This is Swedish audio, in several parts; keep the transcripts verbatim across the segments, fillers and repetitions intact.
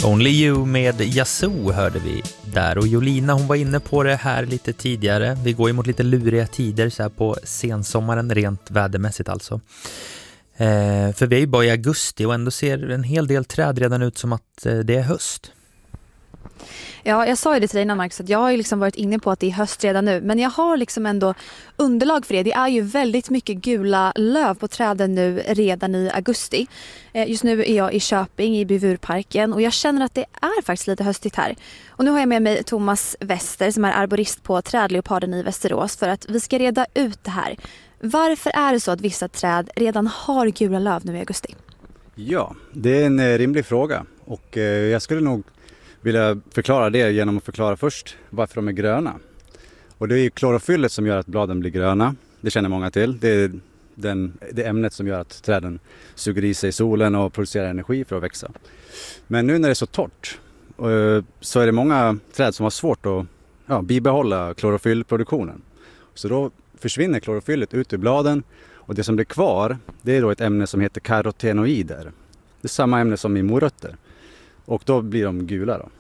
Only You med Yazoo hörde vi där, och Jolina hon var inne på det här lite tidigare. Vi går ju mot lite luriga tider så här på sensommaren, rent vädermässigt alltså. Eh, för vi är ju bara i augusti och ändå ser en hel del träd redan ut som att eh, det är höst. Ja, jag sa ju det till dig innan, Marcus, att jag har ju liksom varit inne på att det är höst redan nu. Men jag har liksom ändå underlag för det. Det är ju väldigt mycket gula löv på träden nu redan i augusti. Just nu är jag i Köping i Bivurparken och jag känner att det är faktiskt lite höstigt här. Och nu har jag med mig Thomas Wester som är arborist på Trädleoparden i Västerås för att vi ska reda ut det här. Varför är det så att vissa träd redan har gula löv nu i augusti? Ja, det är en rimlig fråga och jag skulle nog vilja förklara det genom att förklara först varför de är gröna. Och det är ju klorofyllet som gör att bladen blir gröna. Det känner många till. Det är den, det ämnet som gör att träden suger i sig solen och producerar energi för att växa. Men nu när det är så torrt så är det många träd som har svårt att ja, bibehålla klorofyllproduktionen. Så då försvinner klorofyllet ut ur bladen och det som blir kvar det är då ett ämne som heter karotenoider. Det är samma ämne som i morötter. Och då blir de gula då.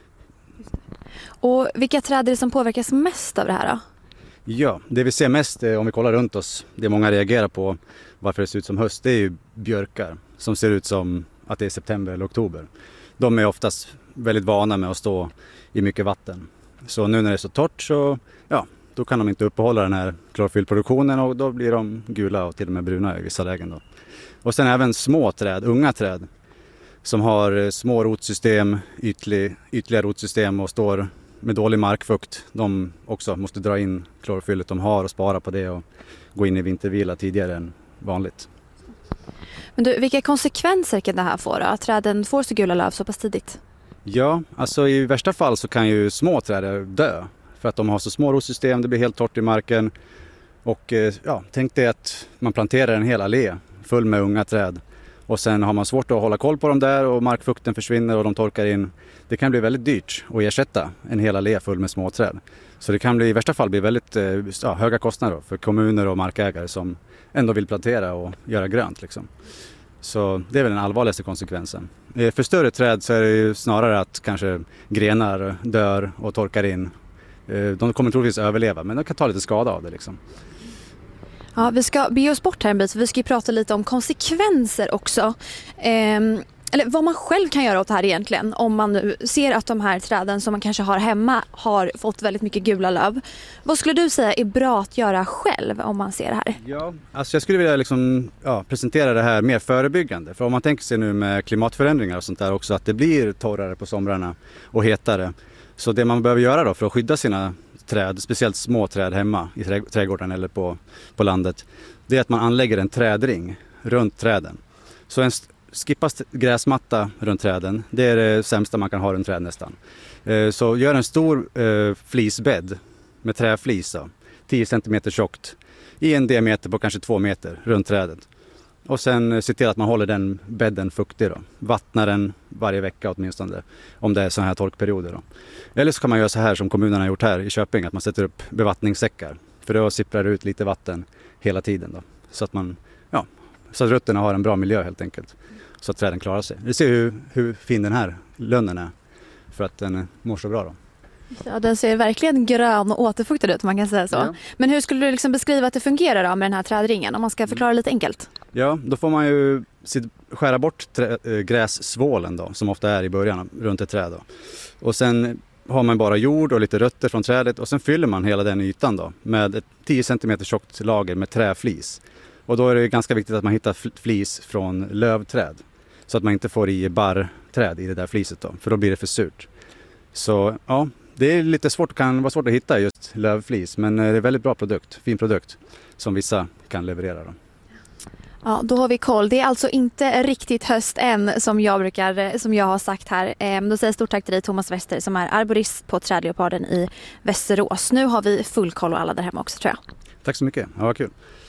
Och vilka träd är det som påverkas mest av det här då? Ja, det vi ser mest om vi kollar runt oss, det många reagerar på varför det ser ut som höst, det är ju björkar som ser ut som att det är september eller oktober. De är oftast väldigt vana med att stå i mycket vatten. Så nu när det är så torrt så ja, då kan de inte uppehålla den här klorofyllproduktionen och då blir de gula och till och med bruna i vissa lägen då. Och sen även små träd, unga träd. Som har små rotsystem, ytlig, ytliga rotsystem och står med dålig markfukt. De också måste dra in klorofyllet de har och spara på det och gå in i vintervila tidigare än vanligt. Men du, vilka konsekvenser kan det här få då? Att träden får så gula löv så pass tidigt? Ja, alltså i värsta fall så kan ju små träd dö. För att de har så små rotsystem, det blir helt torrt i marken. Och ja, tänk dig att man planterar en hel allé full med unga träd. Och sen har man svårt att hålla koll på dem där och markfukten försvinner och de torkar in. Det kan bli väldigt dyrt att ersätta en hel allé full med små träd. Så det kan bli, i värsta fall bli väldigt ja, höga kostnader för kommuner och markägare som ändå vill plantera och göra grönt. Liksom. Så det är väl den allvarligaste konsekvensen. För större träd så är det ju snarare att kanske grenar dör och torkar in. De kommer troligtvis överleva men de kan ta lite skada av det liksom. Ja, vi ska bege oss bort här en bit för vi ska ju prata lite om konsekvenser också. Ehm, eller vad man själv kan göra åt det här egentligen. Om man nu ser att de här träden som man kanske har hemma har fått väldigt mycket gula löv. Vad skulle du säga är bra att göra själv om man ser det här? Ja, alltså jag skulle vilja liksom, ja, presentera det här mer förebyggande. För om man tänker sig nu med klimatförändringar och sånt där också att det blir torrare på somrarna och hetare. Så det man behöver göra då för att skydda sina träd, speciellt små träd hemma i trädgården eller på, på landet, det är att man anlägger en trädring runt träden. Så en skippas gräsmatta runt träden, det är det sämsta man kan ha runt träd nästan. Så gör en stor eh, flisbädd med träflis då, tio centimeter tjockt i en diameter på kanske två meter runt trädet. Och sen se till att man håller den bädden fuktig då. Vattna den varje vecka åtminstone om det är sådana här torkperioder då. Eller så kan man göra så här som kommunen har gjort här i Köping, att man sätter upp bevattningssäckar. För då sipprar det ut lite vatten hela tiden då. Så att man, ja, så att rötterna har en bra miljö helt enkelt. Så att träden klarar sig. Vi ser hur, hur fin den här lönnen är för att den mår så bra då. Ja, den ser verkligen grön och återfuktad ut, man kan säga så. Ja. Men hur skulle du liksom beskriva att det fungerar då med den här trädringen, om man ska förklara lite enkelt? Ja, då får man ju skära bort trä, äh, grässvålen då, som ofta är i början runt ett träd då. Och sen har man bara jord och lite rötter från trädet och sen fyller man hela den ytan då med ett tio centimeter tjockt lager med träflis. Och då är det ganska viktigt att man hittar flis från lövträd så att man inte får i barrträd i det där fliset då, för då blir det för surt. Så ja, det är lite svårt, kan vara svårt att hitta just lövflis, men det är en väldigt bra produkt, fin produkt som vissa kan leverera då. Ja, då har vi koll. Det är alltså inte riktigt höst än som jag brukar, som jag har sagt här. Ehm, då säger jag stort tack till dig Thomas Wester som är arborist på Trädleoparden i Västerås. Nu har vi full koll och alla där hemma också tror jag. Tack så mycket, ja, vad kul.